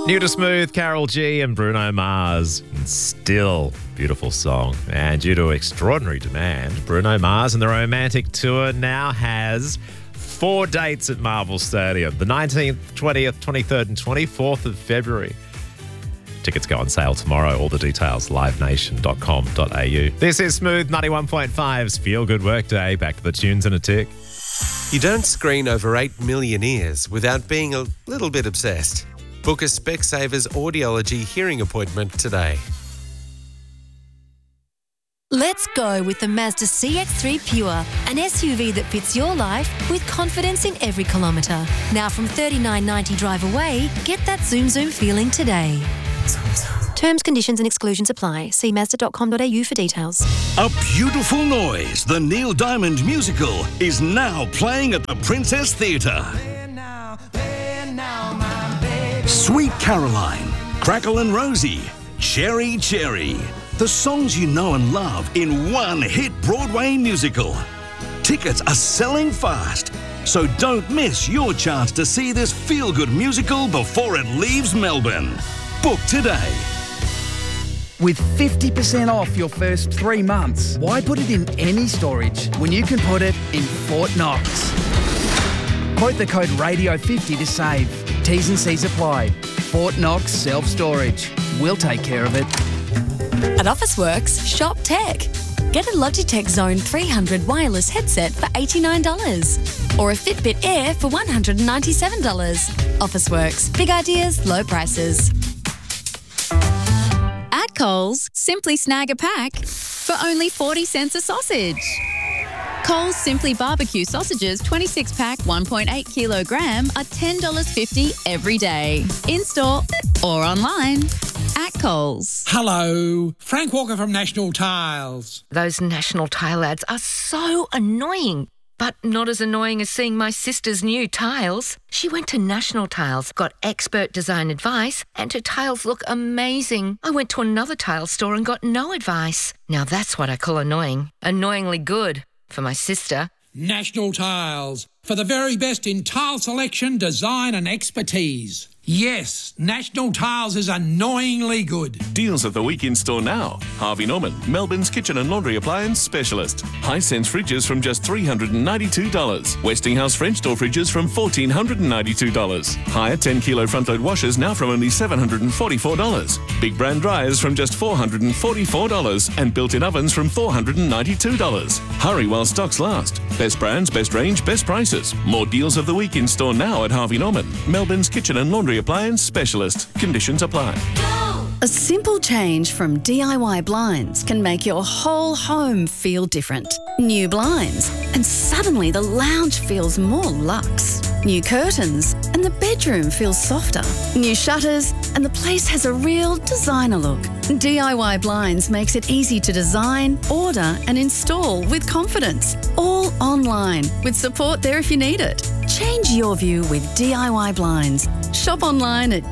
New to Smooth, Carol G and Bruno Mars. And still beautiful song. And due to extraordinary demand, Bruno Mars and the Romantic Tour now has 4 dates at Marvel Stadium. The 19th, 20th, 23rd and 24th of February. Tickets go on sale tomorrow. All the details, livenation.com.au. This is Smooth 91.5's Feel Good Workday. Back to the tunes in a tick. You don't screen over 8 million ears without being a little bit obsessed. Book a Specsavers audiology hearing appointment today. Let's go with the Mazda CX-3 Pure, an SUV that fits your life with confidence in every kilometre. Now from $39.90 drive away, get that zoom feeling today. Terms, conditions and exclusions apply. See Mazda.com.au for details. A Beautiful Noise, the Neil Diamond musical, is now playing at the Princess Theatre. Sweet Caroline, Crackle and Rosie, Cherry Cherry. The songs you know and love in one hit Broadway musical. Tickets are selling fast, so don't miss your chance to see this feel-good musical before it leaves Melbourne. Book today. With 50% off your first 3 months, why put it in any storage when you can put it in Fort Knox? Quote the code RADIO50 to save. T's and C's apply. Fort Knox Self-Storage. We'll take care of it. At Officeworks, shop tech. Get a Logitech Zone 300 wireless headset for $89 or a Fitbit Air for $197. Officeworks. Big ideas, low prices. At Coles, simply snag a pack for only 40 cents a sausage. Coles Simply Barbecue sausages 26-pack 1.8 kilogram are $10.50 every day. In-store or online. At Coles. Hello, Frank Walker from National Tiles. Those National Tile ads are so annoying, but not as annoying as seeing my sister's new tiles. She went to National Tiles, got expert design advice, and her tiles look amazing. I went to another tile store and got no advice. Now that's what I call annoying. Annoyingly good for my sister. National Tiles, for the very best in tile selection, design and expertise. Yes, National Tiles is annoyingly good. Deals of the week in store now. Harvey Norman, Melbourne's kitchen and laundry appliance specialist. Hisense fridges from just $392. Westinghouse French door fridges from $1,492. Higher 10 kilo front load washers now from only $744. Big brand dryers from just $444 and built-in ovens from $492. Hurry while stocks last. Best brands, best range, best prices. More deals of the week in store now at Harvey Norman, Melbourne's kitchen and laundry appliance specialist. Conditions apply. A simple change from DIY blinds can make your whole home feel different. New blinds, and suddenly the lounge feels more luxe. New curtains, and the bedroom feels softer. New shutters, and the place has a real designer look. DIY Blinds makes it easy to design, order, and install with confidence. All online, with support there if you need it. Change your view with DIY Blinds. Shop online at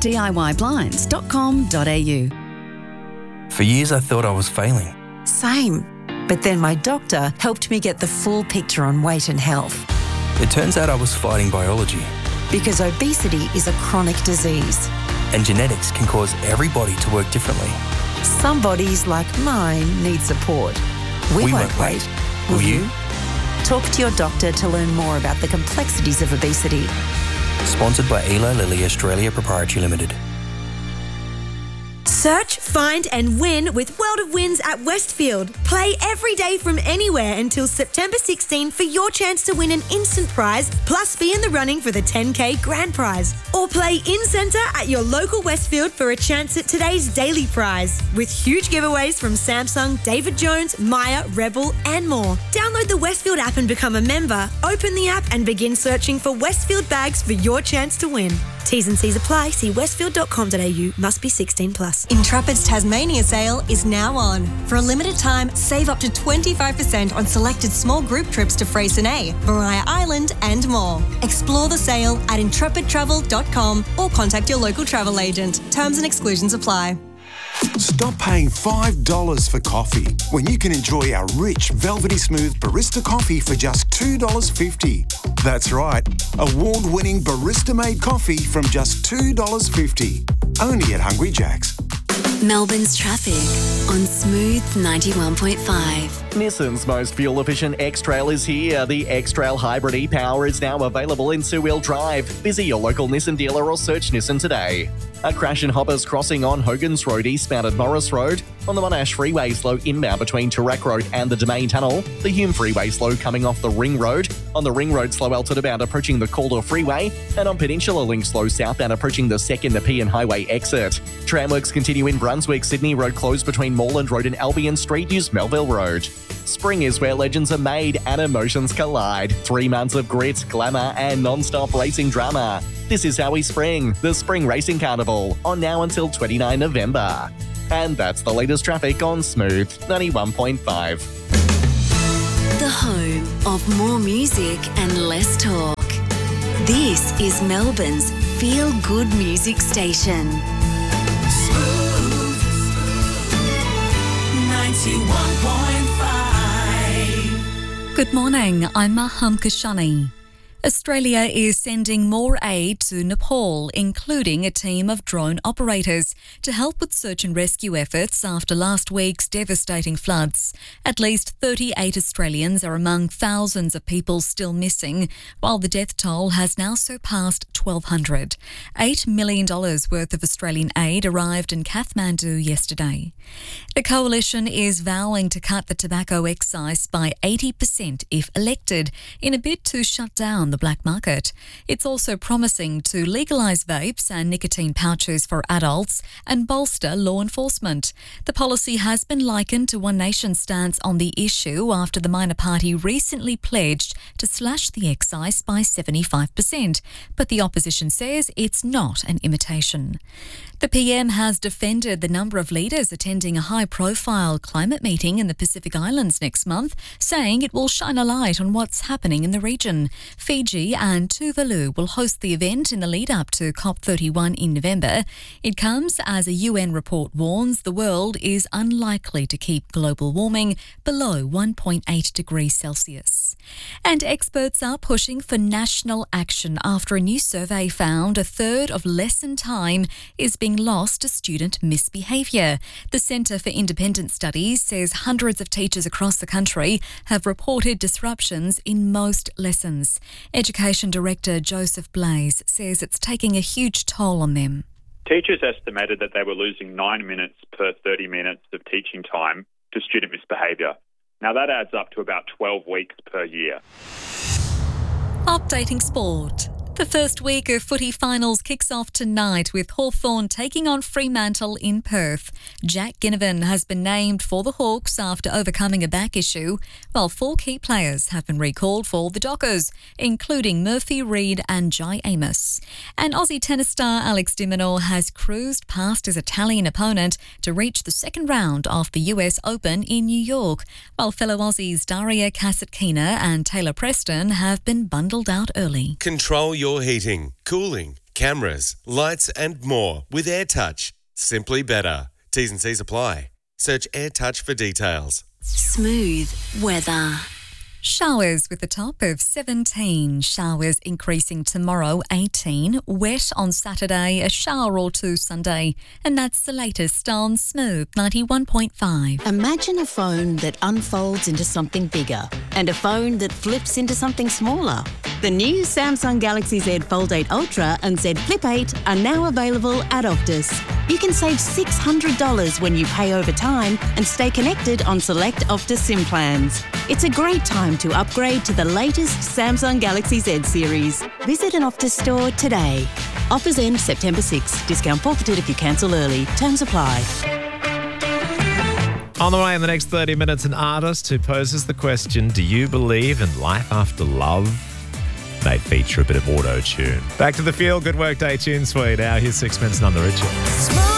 DIYblinds.com.au. For years, I thought I was failing. Same. But then my doctor helped me get the full picture on weight and health. It turns out I was fighting biology. Because obesity is a chronic disease. And genetics can cause every body to work differently. Some bodies, like mine, need support. We won't wait. Will you? Talk to your doctor to learn more about the complexities of obesity. Sponsored by Eli Lilly Australia Proprietary Limited. Search, find and win with World of Wins at Westfield. Play every day from anywhere until September 16 for your chance to win an instant prize, plus be in the running for the 10K grand prize. Or play in-centre at your local Westfield for a chance at today's daily prize, with huge giveaways from Samsung, David Jones, Maya, Rebel and more. Download the Westfield app and become a member. Open the app and begin searching for Westfield bags for your chance to win. T's and C's apply. See westfield.com.au. Must be 16 plus. Intrepid's Tasmania sale is now on. For a limited time, save up to 25% on selected small group trips to Freycinet, Maria Island and more. Explore the sale at intrepidtravel.com or contact your local travel agent. Terms and exclusions apply. Stop paying $5 for coffee when you can enjoy our rich, velvety smooth barista coffee for just $2.50. That's right, award-winning barista-made coffee from just $2.50. Only at Hungry Jack's. Melbourne's traffic on Smooth 91.5. Nissan's most fuel-efficient X-Trail is here. The X-Trail Hybrid e-Power is now available in two-wheel drive. Visit your local Nissan dealer or search Nissan today. A crash in Hoppers Crossing on Hogan's Road eastbound at Morris Road. On the Monash Freeway slow inbound between Toorak Road and the Domain Tunnel. The Hume Freeway slow coming off the Ring Road. On the Ring Road slow Elton bound approaching the Calder Freeway. And on Peninsula Link slow southbound approaching the second Nepean Highway exit. Tramworks continue in Brunswick. Sydney Road closed between Moreland Road and Albion Street. Use Melville Road. Spring is where legends are made and emotions collide. 3 months of grit, glamour and non-stop racing drama. This is how we spring, the Spring Racing Carnival, on now until 29 November. And that's the latest traffic on Smooth 91.5. The home of more music and less talk. This is Melbourne's feel-good music station. Smooth 91.5. Good morning, I'm Maham Kashani. Australia is sending more aid to Nepal, including a team of drone operators, to help with search and rescue efforts after last week's devastating floods. At least 38 Australians are among thousands of people still missing, while the death toll has now surpassed 1,200. $8 million worth of Australian aid arrived in Kathmandu yesterday. The coalition is vowing to cut the tobacco excise by 80% if elected, in a bid to shut down the black market. It's also promising to legalise vapes and nicotine pouches for adults and bolster law enforcement. The policy has been likened to One Nation's stance on the issue after the minor party recently pledged to slash the excise by 75%, but the opposition says it's not an imitation. The PM has defended the number of leaders attending a high-profile climate meeting in the Pacific Islands next month, saying it will shine a light on what's happening in the region. Fiji and Tuvalu will host the event in the lead-up to COP31 in November. It comes as a UN report warns the world is unlikely to keep global warming below 1.8 degrees Celsius. And experts are pushing for national action after a new survey found a third of lesson time is being lost to student misbehaviour. The Centre for Independent Studies says hundreds of teachers across the country have reported disruptions in most lessons. Education Director Joseph Blaze says it's taking a huge toll on them. Teachers estimated that they were losing 9 minutes per 30 minutes of teaching time to student misbehaviour. Now that adds up to about 12 weeks per year. Updating sport. The first week of footy finals kicks off tonight with Hawthorn taking on Fremantle in Perth. Jack Ginnivan has been named for the Hawks after overcoming a back issue, while 4 key players have been recalled for the Dockers, including Murphy Reid and Jai Amos. And Aussie tennis star Alex de Minaur has cruised past his Italian opponent to reach the second round of the US Open in New York, while fellow Aussies Daria Kasatkina and Taylor Preston have been bundled out early. Control your heating, cooling, cameras, lights and more with AirTouch. Simply better. T's and C's apply. Search AirTouch for details. Smooth weather. Showers with a top of 17. Showers increasing tomorrow, 18. Wet on Saturday, a shower or two Sunday. And that's the latest on Smooth 91.5. Imagine a phone that unfolds into something bigger and a phone that flips into something smaller. The new Samsung Galaxy Z Fold 8 Ultra and Z Flip 8 are now available at Optus. You can save $600 when you pay over time and stay connected on select Optus SIM plans. It's a great time to upgrade to the latest Samsung Galaxy Z series. Visit an Optus store today. Offers end September 6. Discount forfeited if you cancel early. Terms apply. On the way in the next 30 minutes, an artist who poses the question, do you believe in life after love? May feature a bit of auto-tune. Back to the Feel Good Workday Tune Suite. Now here's Sixpence None the Richer.